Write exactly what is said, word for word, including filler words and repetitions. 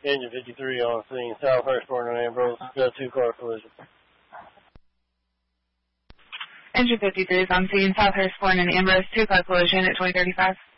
Engine fifty-three on scene, South Hurstbourne and Ambrose. Got a two-car collision. Engine fifty-three is on scene, South Hurstbourne and Ambrose, two-car collision at twenty thirty-five.